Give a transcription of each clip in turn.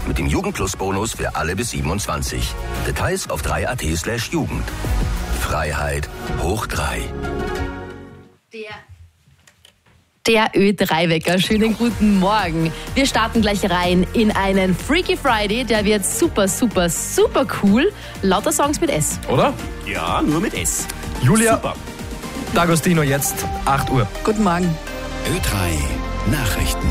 mit dem Jugendplus-Bonus für alle bis 27. Details auf 3.at/Jugend. Freiheit hoch 3. Der Ö3-Wecker. Schönen guten Morgen. Wir starten gleich rein in einen Freaky Friday. Der wird super, super, super cool. Lauter Songs mit S. Oder? Ja, nur mit S. Julia. Super. D'Agostino, jetzt 8 Uhr. Guten Morgen. Ö3 Nachrichten.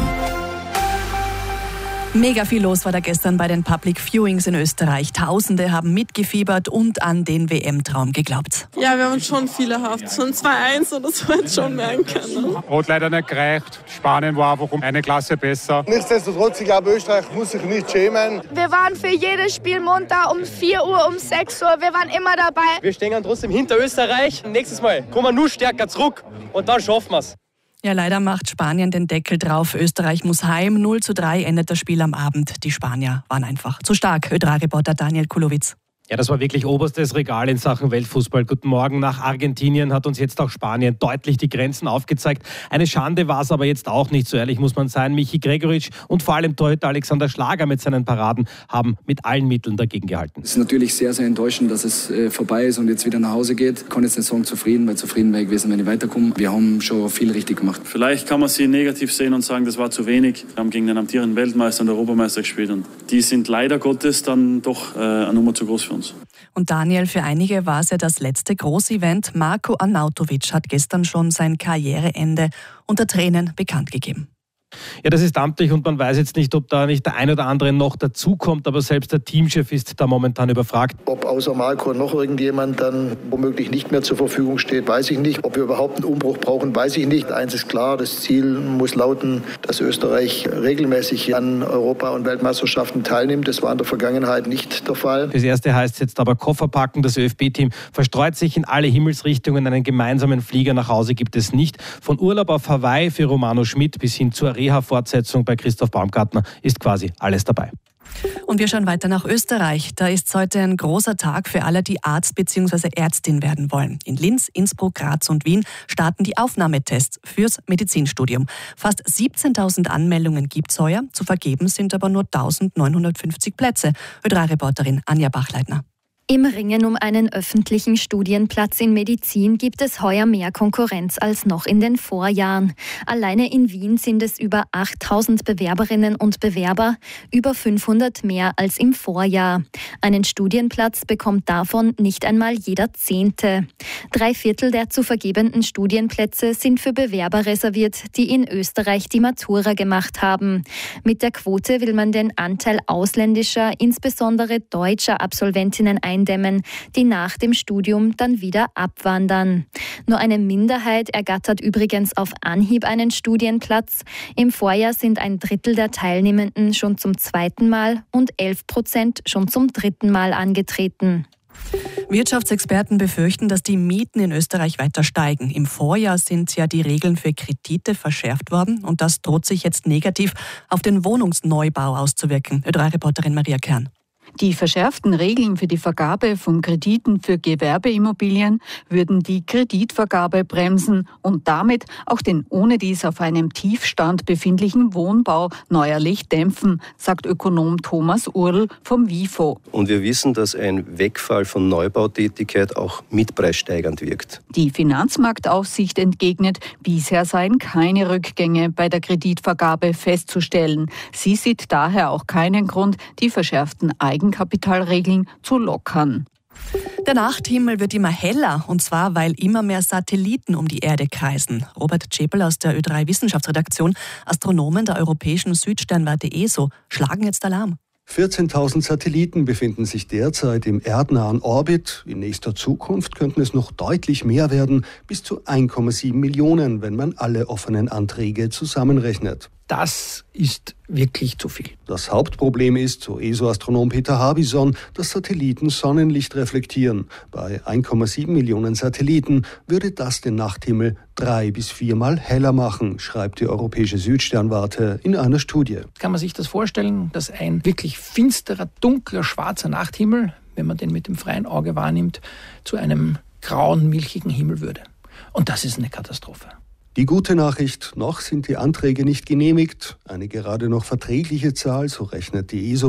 Mega viel los war da gestern bei den Public Viewings in Österreich. Tausende haben mitgefiebert und an den WM-Traum geglaubt. Ja, wir haben uns schon viel erhofft. So ein 2-1 oder so hätte schon merken können. Hat leider nicht gereicht. Spanien war einfach um eine Klasse besser. Nichtsdestotrotz, ich glaube, Österreich muss sich nicht schämen. Wir waren für jedes Spiel munter, um 4 Uhr, um 6 Uhr. Wir waren immer dabei. Wir stehen trotzdem hinter Österreich. Nächstes Mal kommen wir nur stärker zurück und dann schaffen wir es. Ja, leider macht Spanien den Deckel drauf. Österreich muss heim. 0:3 endet das Spiel am Abend. Die Spanier waren einfach zu stark. Ö3-Reporter Daniel Kulowitz. Ja, das war wirklich oberstes Regal in Sachen Weltfußball. Guten Morgen. Nach Argentinien hat uns jetzt auch Spanien deutlich die Grenzen aufgezeigt. Eine Schande war es aber jetzt auch nicht, so ehrlich muss man sein. Michi Gregoritsch und vor allem Torhüter Alexander Schlager mit seinen Paraden haben mit allen Mitteln dagegen gehalten. Es ist natürlich sehr, sehr enttäuschend, dass es vorbei ist und jetzt wieder nach Hause geht. Ich kann jetzt nicht sagen zufrieden, weil zufrieden wäre ich gewesen, wenn ich weiterkomme. Wir haben schon viel richtig gemacht. Vielleicht kann man sie negativ sehen und sagen, das war zu wenig. Wir haben gegen den amtierenden Weltmeister und Europameister gespielt und die sind leider Gottes dann doch eine Nummer zu groß für uns. Und Daniel, für einige war es ja das letzte Großevent. Marko Arnautovic hat gestern schon sein Karriereende unter Tränen bekannt gegeben. Ja, das ist amtlich und man weiß jetzt nicht, ob da nicht der ein oder andere noch dazukommt, aber selbst der Teamchef ist da momentan überfragt. Ob außer Marco noch irgendjemand dann womöglich nicht mehr zur Verfügung steht, weiß ich nicht. Ob wir überhaupt einen Umbruch brauchen, weiß ich nicht. Eins ist klar, das Ziel muss lauten, dass Österreich regelmäßig an Europa- und Weltmeisterschaften teilnimmt. Das war in der Vergangenheit nicht der Fall. Fürs Erste heißt es jetzt aber Koffer packen. Das ÖFB-Team verstreut sich in alle Himmelsrichtungen. Einen gemeinsamen Flieger nach Hause gibt es nicht. Von Urlaub auf Hawaii für Romano Schmidt bis hin zur Reha-Fortsetzung bei Christoph Baumgartner ist quasi alles dabei. Und wir schauen weiter nach Österreich. Da ist heute ein großer Tag für alle, die Arzt bzw. Ärztin werden wollen. In Linz, Innsbruck, Graz und Wien starten die Aufnahmetests fürs Medizinstudium. Fast 17.000 Anmeldungen gibt es heuer. Zu vergeben sind aber nur 1.950 Plätze. Ö3-Reporterin Anja Bachleitner. Im Ringen um einen öffentlichen Studienplatz in Medizin gibt es heuer mehr Konkurrenz als noch in den Vorjahren. Alleine in Wien sind es über 8.000 Bewerberinnen und Bewerber, über 500 mehr als im Vorjahr. Einen Studienplatz bekommt davon nicht einmal jeder 10. 3/4 der zu vergebenden Studienplätze sind für Bewerber reserviert, die in Österreich die Matura gemacht haben. Mit der Quote will man den Anteil ausländischer, insbesondere deutscher Absolventinnen eindämmen, die nach dem Studium dann wieder abwandern. Nur eine Minderheit ergattert übrigens auf Anhieb einen Studienplatz. Im Vorjahr sind 1/3 der Teilnehmenden schon zum 2. Mal und 11% schon zum 3. Mal angetreten. Wirtschaftsexperten befürchten, dass die Mieten in Österreich weiter steigen. Im Vorjahr sind ja die Regeln für Kredite verschärft worden und das droht sich jetzt negativ auf den Wohnungsneubau auszuwirken. Ö3-Reporterin Maria Kern. Die verschärften Regeln für die Vergabe von Krediten für Gewerbeimmobilien würden die Kreditvergabe bremsen und damit auch den ohnedies auf einem Tiefstand befindlichen Wohnbau neuerlich dämpfen, sagt Ökonom Thomas Url vom WIFO. Und wir wissen, dass ein Wegfall von Neubautätigkeit auch mitpreissteigernd wirkt. Die Finanzmarktaufsicht entgegnet, bisher seien keine Rückgänge bei der Kreditvergabe festzustellen. Sie sieht daher auch keinen Grund, die verschärften Eigenkapitalregeln zu lockern. Der Nachthimmel wird immer heller, und zwar, weil immer mehr Satelliten um die Erde kreisen. Robert Czepel aus der Ö3-Wissenschaftsredaktion, Astronomen der europäischen Südsternwarte ESO, schlagen jetzt Alarm. 14.000 Satelliten befinden sich derzeit im erdnahen Orbit. In nächster Zukunft könnten es noch deutlich mehr werden, bis zu 1,7 Millionen, wenn man alle offenen Anträge zusammenrechnet. Das ist wirklich zu viel. Das Hauptproblem ist, so ESO-Astronom Peter Harbison, dass Satelliten Sonnenlicht reflektieren. Bei 1,7 Millionen Satelliten würde das den Nachthimmel 3- bis 4-mal heller machen, schreibt die europäische Südsternwarte in einer Studie. Kann man sich das vorstellen, dass ein wirklich finsterer, dunkler, schwarzer Nachthimmel, wenn man den mit dem freien Auge wahrnimmt, zu einem grauen, milchigen Himmel würde? Und das ist eine Katastrophe. Die gute Nachricht, noch sind die Anträge nicht genehmigt. Eine gerade noch verträgliche Zahl, so rechnet die ESO